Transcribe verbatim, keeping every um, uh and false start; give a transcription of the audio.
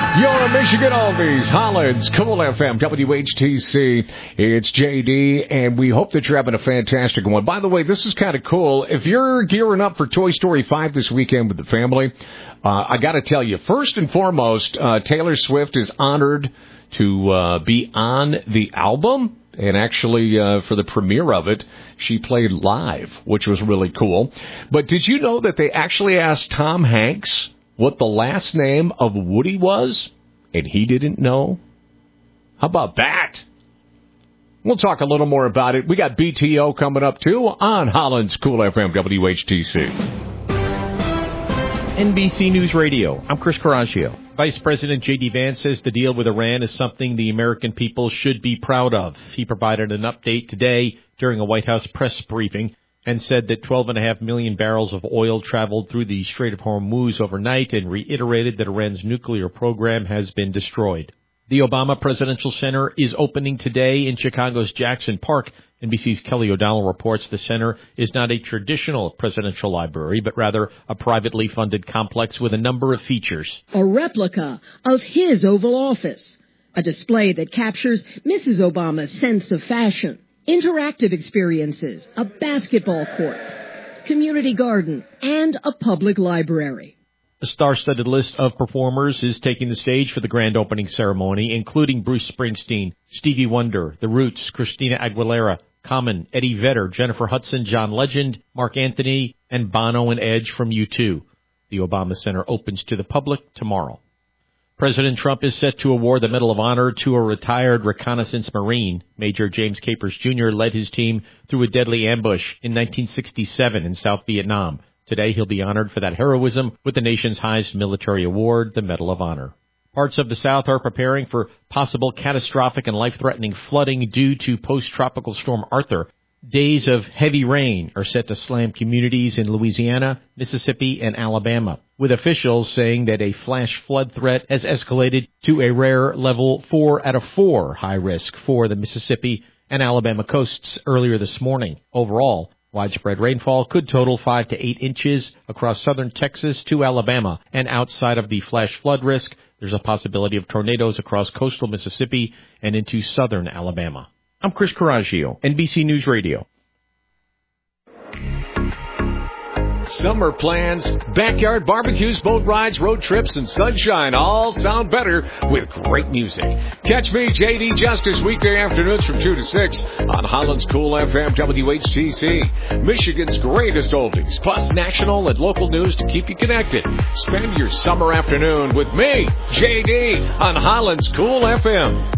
Your Michigan Oldies, Holland's Cool F M, W H T C. It's J D, and we hope that you're having a fantastic one. By the way, this is kind of cool. If you're gearing up for Toy Story five this weekend with the family, uh, I got to tell you, first and foremost, uh, Taylor Swift is honored to uh, be on the album. And actually, uh, for the premiere of it, she played live, which was really cool. But did you know that they actually asked Tom Hanks what the last name of Woody was, and he didn't know? How about that? We'll talk a little more about it. We got B T O coming up, too, on Holland's Cool F M, W H T C. N B C News Radio. I'm Chris Coraggio. Vice President J D. Vance says the deal with Iran is something the American people should be proud of. He provided an update today during a White House press briefing and said that twelve point five million barrels of oil traveled through the Strait of Hormuz overnight and reiterated that Iran's nuclear program has been destroyed. The Obama Presidential Center is opening today in Chicago's Jackson Park. N B C's Kelly O'Donnell reports the center is not a traditional presidential library, but rather a privately funded complex with a number of features. A replica of his Oval Office, a display that captures Missus Obama's sense of fashion, interactive experiences, a basketball court, community garden, and a public library. A star-studded list of performers is taking the stage for the grand opening ceremony, including Bruce Springsteen, Stevie Wonder, The Roots, Christina Aguilera, Common, Eddie Vedder, Jennifer Hudson, John Legend, Mark Anthony, and Bono and Edge from U two. The Obama Center opens to the public tomorrow. President Trump is set to award the Medal of Honor to a retired reconnaissance Marine. Major James Capers Junior led his team through a deadly ambush in nineteen sixty-seven in South Vietnam. Today, he'll be honored for that heroism with the nation's highest military award, the Medal of Honor. Parts of the South are preparing for possible catastrophic and life-threatening flooding due to post-tropical storm Arthur. Days of heavy rain are set to slam communities in Louisiana, Mississippi, and Alabama, with officials saying that a flash flood threat has escalated to a rare level four out of four high risk for the Mississippi and Alabama coasts earlier this morning. Overall, widespread rainfall could total five to eight inches across southern Texas to Alabama, and outside of the flash flood risk, there's a possibility of tornadoes across coastal Mississippi and into southern Alabama. I'm Chris Coraggio, N B C News Radio. Summer plans, backyard barbecues, boat rides, road trips, and sunshine all sound better with great music. Catch me, J D Justice, weekday afternoons from two to six on Holland's Cool F M, W H T C. Michigan's greatest oldies, plus national and local news to keep you connected. Spend your summer afternoon with me, J D, on Holland's Cool F M.